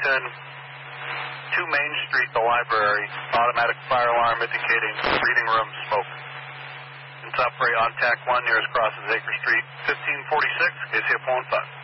Washington, 2 Main Street, the library, automatic fire alarm indicating reading room smoke. It's operate on TAC 1 nearest crosses Acre Street, 1546, KCF 115.